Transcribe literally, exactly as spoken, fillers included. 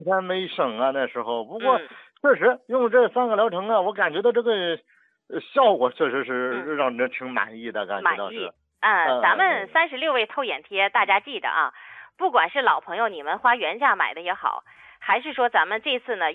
天没省啊那时候。不过嗯确实用这三个疗程啊，我感觉到这个呃效果确实是嗯， 让人挺满意的，感觉到是。 满意。嗯，咱嗯嗯嗯们三十六味透眼贴，大家记着啊，不管是老朋友你们花原价买的也好，还是说咱们这次呢